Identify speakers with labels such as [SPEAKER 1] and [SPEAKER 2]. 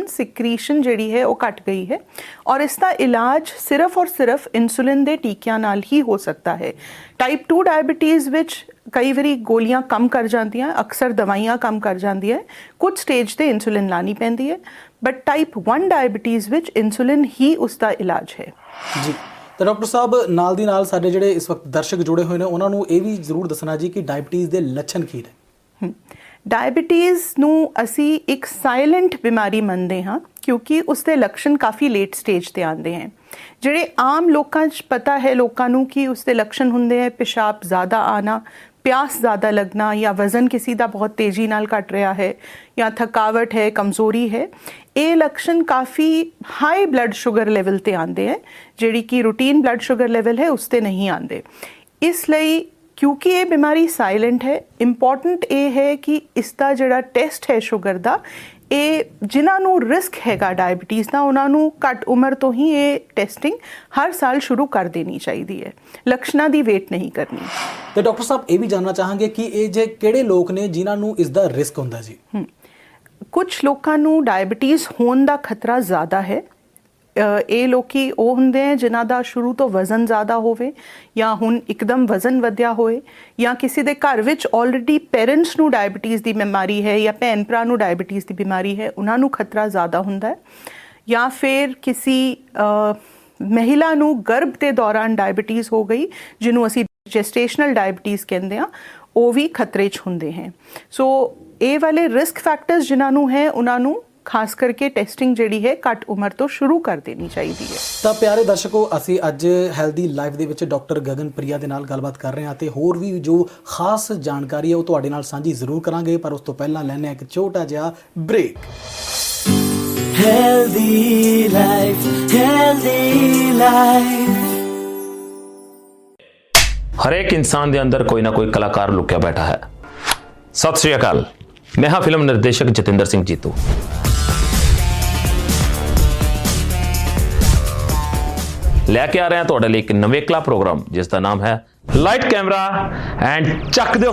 [SPEAKER 1] ਸਿਕਰੀਸ਼ਨ ਜਿਹੜੀ ਹੈ ਉਹ ਘਟ ਗਈ ਹੈ ਔਰ ਇਸ ਦਾ ਇਲਾਜ ਸਿਰਫ ਔਰ ਸਿਰਫ ਇਨਸੂਲਿਨ ਦੇ ਟੀਕਿਆਂ ਨਾਲ ਹੀ ਹੋ ਸਕਦਾ ਹੈ। ਟਾਈਪ 2 ਡਾਇਬੀਟੀਜ਼ ਵਿੱਚ ਕਈ ਵਾਰੀ ਗੋਲੀਆਂ ਕੰਮ ਕਰ ਜਾਂਦੀਆਂ, ਅਕਸਰ ਦਵਾਈਆਂ ਕੰਮ ਕਰ ਜਾਂਦੀਆਂ, ਕੁਝ ਸਟੇਜ ਤੇ ਇਨਸੂਲਿਨ ਲਾਣੀ ਪੈਂਦੀ ਹੈ, ਬਟ ਟਾਈਪ 1 ਡਾਇਬੀਟੀਜ਼ ਵਿੱਚ ਇਨਸੂਲਿਨ ਹੀ ਉਸ ਦਾ ਇਲਾਜ ਹੈ।
[SPEAKER 2] ਜੀ ਤਾਂ ਡਾਕਟਰ ਸਾਹਿਬ ਨਾਲ ਦੀ ਨਾਲ ਸਾਡੇ ਜਿਹੜੇ ਇਸ ਵਕਤ ਦਰਸ਼ਕ ਜੁੜੇ ਹੋਏ ਨੇ ਉਹਨਾਂ ਨੂੰ ਇਹ ਵੀ ਜ਼ਰੂਰ ਦੱਸਣਾ ਜੀ ਕਿ ਡਾਇਬੀਟੀਜ਼ ਦੇ ਲੱਛਣ ਕੀ ਨੇ।
[SPEAKER 1] ਡਾਇਬੀਟੀਜ਼ ਨੂੰ ਅਸੀਂ ਇੱਕ ਸਾਇਲੈਂਟ ਬਿਮਾਰੀ ਮੰਨਦੇ ਹਾਂ ਕਿਉਂਕਿ ਉਸ ਦੇ ਲੱਛਣ ਕਾਫੀ ਲੇਟ ਸਟੇਜ ਤੇ ਆਉਂਦੇ ਹਨ। ਜਿਹੜੇ ਆਮ ਲੋਕਾਂ 'ਚ ਪਤਾ ਹੈ ਲੋਕਾਂ ਨੂੰ ਕਿ ਉਸ ਦੇ ਲੱਛਣ ਹੁੰਦੇ ਹੈ ਪਿਸ਼ਾਬ ਜ਼ਿਆਦਾ ਆਣਾ, ਪਿਆਸ ज़्यादा लगना या वज़न किसी का बहुत तेज़ी नाल घट रहा है या थकावट है, कमज़ोरी है, ये लक्षण काफ़ी हाई ब्लड शुगर लेवल ते आंदे हैं जिहड़ी कि रूटीन ब्लड शुगर लेवल है उस ते नहीं आंदे। इसलिए क्योंकि ये बीमारी साइलेंट है, इंपॉर्टेंट ये है कि इसका जिहड़ा टेस्ट है शुगर का ਇਹ ਜਿਨ੍ਹਾਂ ਨੂੰ ਰਿਸਕ ਹੈਗਾ ਡਾਇਬੀਟੀਜ਼ ਦਾ ਉਹਨਾਂ ਨੂੰ ਘੱਟ ਉਮਰ ਤੋਂ ਹੀ ਇਹ ਟੈਸਟਿੰਗ ਹਰ ਸਾਲ ਸ਼ੁਰੂ ਕਰ ਦੇਣੀ ਚਾਹੀਦੀ ਹੈ, ਲੱਛਣਾਂ ਦੀ ਵੇਟ ਨਹੀਂ ਕਰਨੀ।
[SPEAKER 2] ਤੇ ਡਾਕਟਰ ਸਾਹਿਬ ਇਹ ਵੀ ਜਾਣਨਾ ਚਾਹਾਂਗੇ ਕਿ ਇਹ ਜੇ ਕਿਹੜੇ ਲੋਕ ਨੇ ਜਿਨ੍ਹਾਂ ਨੂੰ ਇਸ ਦਾ ਰਿਸਕ ਹੁੰਦਾ ਜੀ?
[SPEAKER 1] ਕੁਝ ਲੋਕਾਂ ਨੂੰ ਡਾਇਬੀਟੀਜ਼ ਹੋਣ ਦਾ ਖਤਰਾ ਜ਼ਿਆਦਾ ਹੈ। ਇਹ ਲੋਕੀ ਉਹ ਹੁੰਦੇ ਹੈ ਜਿਨ੍ਹਾਂ ਦਾ ਸ਼ੁਰੂ ਤੋਂ ਵਜ਼ਨ ਜ਼ਿਆਦਾ ਹੋਵੇ ਜਾਂ ਹੁਣ ਇੱਕਦਮ ਵਜ਼ਨ ਵਧਿਆ ਹੋਏ ਜਾਂ ਕਿਸੇ ਦੇ ਘਰ ਵਿੱਚ ਆਲਰੇਡੀ ਪੇਰੈਂਟਸ ਨੂੰ ਡਾਇਬੀਟੀਜ਼ ਦੀ ਬਿਮਾਰੀ ਹੈ ਜਾਂ ਭੈਣ ਭਰਾ ਨੂੰ ਡਾਇਬੀਟੀਜ਼ ਦੀ ਬਿਮਾਰੀ ਹੈ, ਉਹਨਾਂ ਨੂੰ ਖਤਰਾ ਜ਼ਿਆਦਾ ਹੁੰਦਾ ਹੈ। ਜਾਂ ਫਿਰ ਕਿਸੇ ਮਹਿਲਾ ਨੂੰ ਗਰਭ ਦੇ ਦੌਰਾਨ ਡਾਇਬੀਟੀਜ਼ ਹੋ ਗਈ ਜਿਹਨੂੰ ਅਸੀਂ ਜੈਸਟੇਸ਼ਨਲ ਡਾਇਬੀਟੀਜ਼ ਕਹਿੰਦੇ ਹਾਂ, ਉਹ ਵੀ ਖਤਰੇ 'ਚ ਹੁੰਦੇ ਹੈ। ਸੋ ਇਹ ਵਾਲੇ ਰਿਸਕ ਫੈਕਟਰਸ ਜਿਨ੍ਹਾਂ ਨੂੰ ਹੈ ਉਹਨਾਂ ਨੂੰ ਖਾਸ ਕਰਕੇ ਟੈਸਟਿੰਗ ਜਿਹੜੀ ਹੈ ਘੱਟ ਉਮਰ ਤੋਂ ਸ਼ੁਰੂ ਕਰ ਦੇਣੀ ਚਾਹੀਦੀ ਹੈ।
[SPEAKER 2] ਤਾਂ ਪਿਆਰੇ ਦਰਸ਼ਕੋ, ਅਸੀਂ ਅੱਜ ਹੈਲਦੀ ਲਾਈਫ ਦੇ ਵਿੱਚ ਡਾਕਟਰ ਗਗਨਪ੍ਰਿਆ ਦੇ ਨਾਲ ਗੱਲਬਾਤ ਕਰ ਰਹੇ ਹਾਂ ਤੇ ਹੋਰ ਵੀ ਜੋ ਖਾਸ ਜਾਣਕਾਰੀ ਹੈ ਉਹ ਤੁਹਾਡੇ ਨਾਲ ਸਾਂਝੀ ਜ਼ਰੂਰ ਕਰਾਂਗੇ, ਪਰ ਉਸ ਤੋਂ ਪਹਿਲਾਂ ਲੈਂਦੇ ਹਾਂ ਇੱਕ ਛੋਟਾ ਜਿਹਾ break. Healthy life, healthy life.
[SPEAKER 3] ਹਰੇਕ ਇਨਸਾਨ ਦੇ ਅੰਦਰ ਕੋਈ ਨਾ ਕੋਈ ਕਲਾਕਾਰ ਲੁਕਿਆ ਬੈਠਾ ਹੈ। ਸਤਿ ਸ਼੍ਰੀ ਅਕਾਲ, ਮੈਂ ਹਾਂ ਫਿਲਮ ਨਿਰਦੇਸ਼ਕ ਜਤਿੰਦਰ ਸਿੰਘ ਜੀਤੂ। ਲੈ ਕੇ ਆ ਰਹੇ ਹਾਂ ਤੁਹਾਡੇ ਲਈ ਇੱਕ ਨਵੇਕਲਾ ਪ੍ਰੋਗਰਾਮ ਜਿਸ ਦਾ ਨਾਮ ਹੈ ਲਾਈਟ ਕੈਮਰਾ ਐਂਡ ਚੱਕ ਦਿਓ